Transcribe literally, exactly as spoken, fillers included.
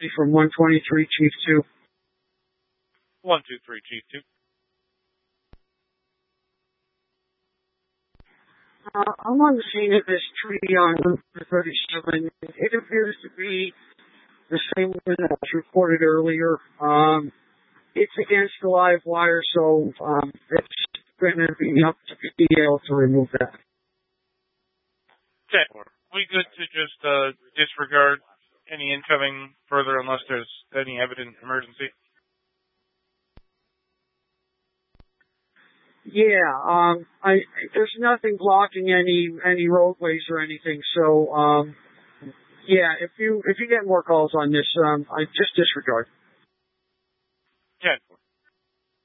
from one twenty-three, Chief two. one two three, Chief two. Uh, I'm on the scene of this tree on Route thirty-seven. It appears to be the same one that was reported earlier. Um, it's against the live wire, so um, it's going to be up to be able to remove that. Okay. We good to just uh, disregard any incoming further unless there's any evident emergency? Yeah, um, I there's nothing blocking any any roadways or anything. So, um, yeah, if you if you get more calls on this, um, I just disregard. Okay.